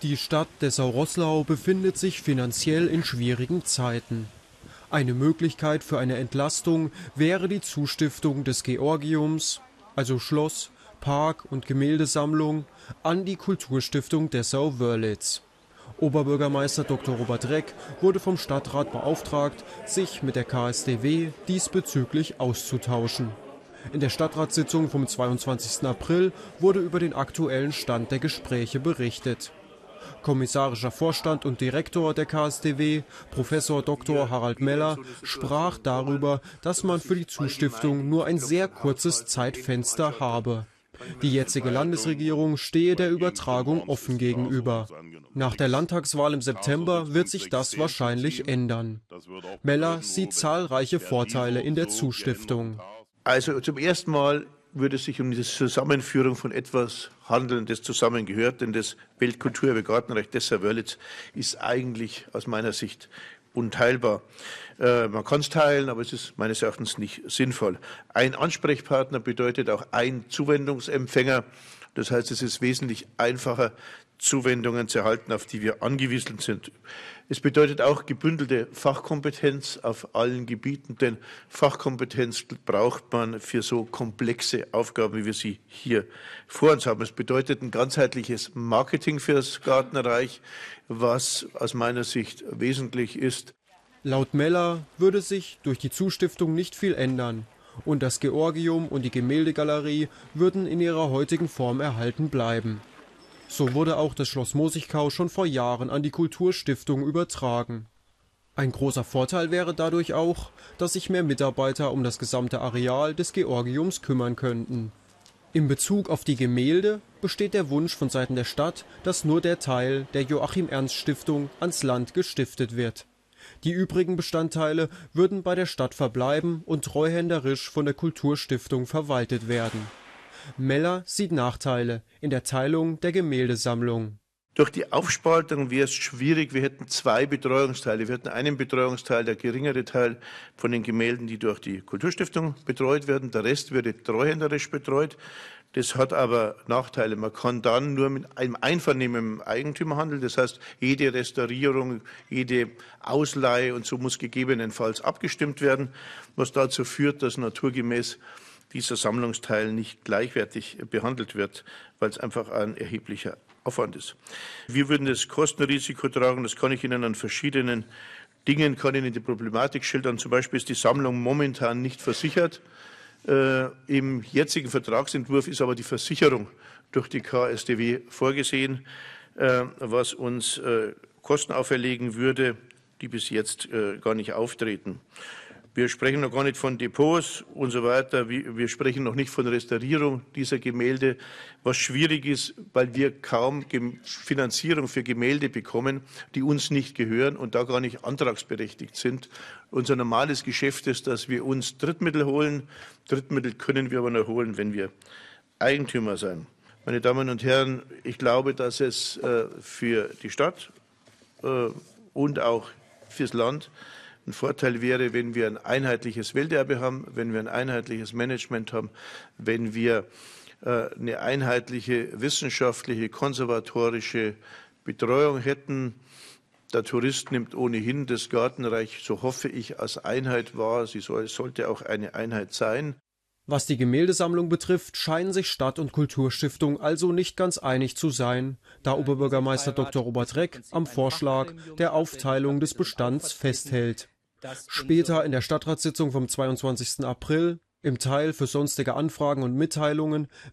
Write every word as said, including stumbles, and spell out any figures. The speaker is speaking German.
Die Stadt Dessau-Roßlau befindet sich finanziell in schwierigen Zeiten. Eine Möglichkeit für eine Entlastung wäre die Zustiftung des Georgiums, also Schloss, Park- und Gemäldesammlung, an die Kulturstiftung Dessau-Wörlitz. Oberbürgermeister Doktor Robert Reck wurde vom Stadtrat beauftragt, sich mit der K S D W diesbezüglich auszutauschen. In der Stadtratssitzung vom zweiundzwanzigsten April wurde über den aktuellen Stand der Gespräche berichtet. Kommissarischer Vorstand und Direktor der K S D W, Professor Doktor Harald Meller, sprach darüber, dass man für die Zustiftung nur ein sehr kurzes Zeitfenster habe. Die jetzige Landesregierung stehe der Übertragung offen gegenüber. Nach der Landtagswahl im September wird sich das wahrscheinlich ändern. Meller sieht zahlreiche Vorteile in der Zustiftung. Also zum ersten Mal würde es sich um die Zusammenführung von etwas handeln, das zusammengehört, denn das Weltkulturerbe Gartenreich Dessau-Wörlitz ist eigentlich aus meiner Sicht unteilbar. Äh, man kann es teilen, aber es ist meines Erachtens nicht sinnvoll. Ein Ansprechpartner bedeutet auch ein Zuwendungsempfänger. Das heißt, es ist wesentlich einfacher, Zuwendungen zu erhalten, auf die wir angewiesen sind. Es bedeutet auch gebündelte Fachkompetenz auf allen Gebieten, denn Fachkompetenz braucht man für so komplexe Aufgaben, wie wir sie hier vor uns haben. Es bedeutet ein ganzheitliches Marketing für das Gartenreich, was aus meiner Sicht wesentlich ist. Laut Meller würde sich durch die Zustiftung nicht viel ändern und das Georgium und die Gemäldegalerie würden in ihrer heutigen Form erhalten bleiben. So wurde auch das Schloss Mosigkau schon vor Jahren an die Kulturstiftung übertragen. Ein großer Vorteil wäre dadurch auch, dass sich mehr Mitarbeiter um das gesamte Areal des Georgiums kümmern könnten. In Bezug auf die Gemälde besteht der Wunsch von Seiten der Stadt, dass nur der Teil der Joachim-Ernst-Stiftung ans Land gestiftet wird. Die übrigen Bestandteile würden bei der Stadt verbleiben und treuhänderisch von der Kulturstiftung verwaltet werden. Meller sieht Nachteile in der Teilung der Gemäldesammlung. Durch die Aufspaltung wäre es schwierig. Wir hätten zwei Betreuungsteile. Wir hätten einen Betreuungsteil, der geringere Teil von den Gemälden, die durch die Kulturstiftung betreut werden. Der Rest würde treuhänderisch betreut. Das hat aber Nachteile. Man kann dann nur mit einem Einvernehmen im Eigentümer handeln. Das heißt, jede Restaurierung, jede Ausleihe und so muss gegebenenfalls abgestimmt werden, was dazu führt, dass naturgemäß dieser Sammlungsteil nicht gleichwertig behandelt wird, weil es einfach ein erheblicher Aufwand ist. Wir würden das Kostenrisiko tragen, das kann ich Ihnen an verschiedenen Dingen, kann Ihnen die Problematik schildern. Zum Beispiel ist die Sammlung momentan nicht versichert. Äh, Im jetzigen Vertragsentwurf ist aber die Versicherung durch die K S D W vorgesehen, äh, was uns äh, Kosten auferlegen würde, die bis jetzt äh, gar nicht auftreten. Wir sprechen noch gar nicht von Depots und so weiter. Wir sprechen noch nicht von Restaurierung dieser Gemälde, was schwierig ist, weil wir kaum Finanzierung für Gemälde bekommen, die uns nicht gehören und da gar nicht antragsberechtigt sind. Unser normales Geschäft ist, dass wir uns Drittmittel holen. Drittmittel können wir aber nur holen, wenn wir Eigentümer sein. Meine Damen und Herren, ich glaube, dass es für die Stadt und auch fürs Land ein Vorteil wäre, wenn wir ein einheitliches Welterbe haben, wenn wir ein einheitliches Management haben, wenn wir äh, eine einheitliche wissenschaftliche, konservatorische Betreuung hätten. Der Tourist nimmt ohnehin das Gartenreich, so hoffe ich, als Einheit wahr. Sie soll, sollte auch eine Einheit sein. Was die Gemäldesammlung betrifft, scheinen sich Stadt- und Kulturstiftung also nicht ganz einig zu sein, da Oberbürgermeister Doktor Robert Reck am Vorschlag der Aufteilung des Bestands festhält. Später in der Stadtratssitzung vom zweiundzwanzigsten April, im Teil für sonstige Anfragen und Mitteilungen,